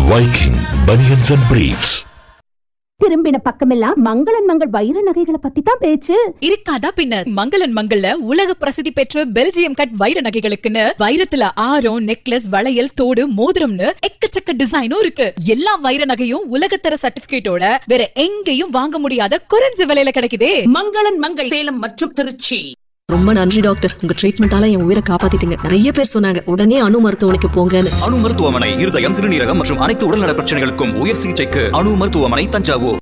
Viking Bunions and Briefs. திரும்பின பக்கமெல்லாம் மங்களன் மங்கள் வைர நகைகளை பத்தி தான் பேச்சு. இருக்காதா பின்ன. மங்களன் மங்கள்ல உலக பிரசித்தி பெற்ற பெல்ஜியம் கட் வைர நகைகளுக்குன்னு வைரத்துல ஆரம், நெக்லஸ், வளையல், தோடு, மோதிரம்னு எக்கச்சக்க டிசைனும் இருக்கு. எல்லா வைர நகையும் உலகத்தர சர்டிபிகேட்டோட வேற எங்கேயும் வாங்க முடியாத குறைஞ்ச விலையில கிடைக்குதே. மங்களன் மங்கள் சேலம் மற்றும் திருச்சி. ரொம்ப நன்றி டாக்டர், உங்க ட்ரீட்மெண்டால என் உயிரை காப்பாத்திட்டீங்க. நிறைய பேர் சொன்னாங்க உடனே அணு மருத்துவமனைக்கு போங்கன்னு. அணு மருத்துவமனை இருதயம், சிறுநீரகம் மற்றும் அனைத்து உடல்நல பிரச்சனைகளுக்கும் உயர் சிகிச்சைக்கு அணு மருத்துவமனை, தஞ்சாவூர்.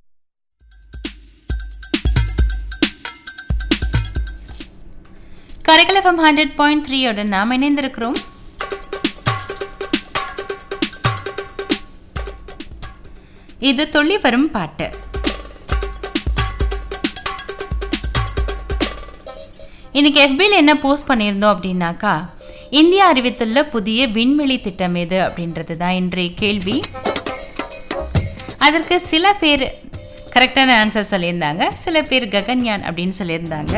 கரைக்கல் FM 100.3 நாம் இணைந்திருக்கிறோம். இது துள்ளி வரும் பாட்டு. இன்னைக்கு FBல என்ன போஸ்ட் பண்ணியிருந்தோம் அப்படின்னாக்கா, இந்தியா அறிவித்துள்ள புதிய விண்வெளி திட்டம் எது அப்படின்றது தான் இன்றைய கேள்வி. அதற்கு சில பேர் கரெக்டான ஆன்சர் சொல்லியிருந்தாங்க, சில பேர் ககன்யான் அப்படின்னு சொல்லியிருந்தாங்க.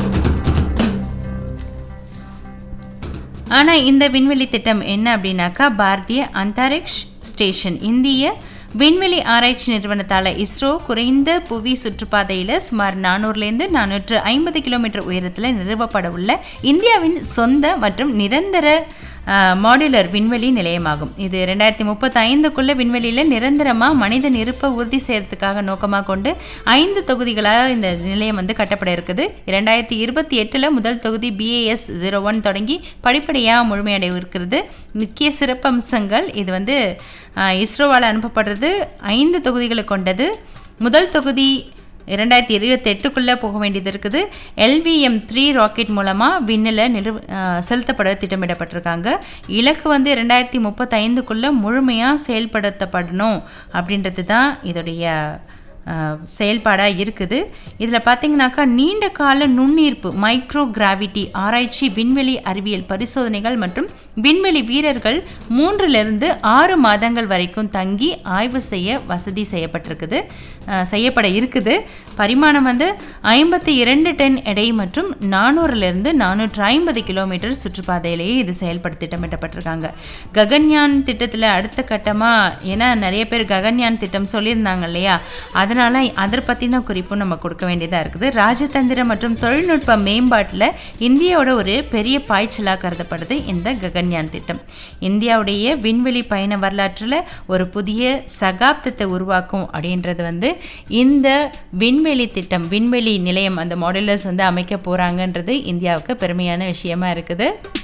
ஆனால் இந்த விண்வெளி திட்டம் என்ன அப்படின்னாக்கா, பாரதிய அந்தரிக்ஷ் ஸ்டேஷன், இந்திய விண்வெளி ஆராய்ச்சி நிறுவனத்தால் இஸ்ரோ குறைந்த புவி சுற்றுப்பாதையில் சுமார் 400லேருந்து 450 கிலோமீட்டர் உயரத்தில் நிறுவப்பட உள்ள இந்தியாவின் சொந்த மற்றும் நிரந்தர மாடுலர் விண்வெளி நிலையமாகும். இது 2035க்குள்ள விண்வெளியில் நிரந்தரமாக மனிதன் இருப்பை உறுதி செய்யறதுக்காக நோக்கமாக கொண்டு 5 தொகுதிகளாக இந்த நிலையம் கட்டப்பட இருக்குது. 2028 முதல் தொகுதி BAS 01 தொடங்கி படிப்படியாக முழுமையடைய இருக்கிறது. முக்கிய சிறப்பம்சங்கள், இது இஸ்ரோவால் அனுப்பப்படுறது 5 தொகுதிகளை கொண்டது. முதல் தொகுதி 2028க்குள்ளே போக வேண்டியது இருக்குது. LVM-3 ராக்கெட் மூலமாக விண்ணில் செலுத்தப்பட திட்டமிடப்பட்டிருக்காங்க. இலக்கு 2035க்குள்ளே முழுமையாக செயல்படுத்தப்படணும் அப்படின்றது தான் இதோடைய செயல்பாடாக இருக்குது. இதில் பார்த்தீங்கன்னாக்கா, நீண்ட கால நுண்ணீர்ப்பு மைக்ரோ கிராவிட்டி ஆராய்ச்சி, விண்வெளி அறிவியல் பரிசோதனைகள் மற்றும் விண்வெளி வீரர்கள் 3லிருந்து 6 மாதங்கள் வரைக்கும் தங்கி ஆய்வு செய்ய வசதி செய்யப்பட இருக்குது. பரிமாணம் 52 டன் எடை மற்றும் 400லிருந்து 450 கிலோமீட்டர் சுற்றுப்பாதையிலேயே இது செயல்பட திட்டமிடப்பட்டிருக்காங்க. ககன்யான் திட்டத்தில் அடுத்த கட்டமாக, ஏன்னா நிறைய பேர் ககன்யான் திட்டம் சொல்லியிருந்தாங்க இல்லையா, அதனால் அதை பற்றின குறிப்பும் நம்ம கொடுக்க வேண்டியதாக இருக்குது. ராஜதந்திர மற்றும் தொழில்நுட்ப மேம்பாட்டில் இந்தியாவோட ஒரு பெரிய பாய்ச்சலாக கருதப்படுது இந்த ககன்யான் திட்டம். இந்தியாவுடைய விண்வெளி பயண வரலாற்றில் ஒரு புதிய சகாப்தத்தை உருவாக்கும் அப்படின்றது இந்த விண்வெளி திட்டம், விண்வெளி நிலையம், அந்த மாடுலர்ஸ் அமைக்க போகிறாங்கன்றது இந்தியாவுக்கு பெருமையான விஷயமா இருக்குது.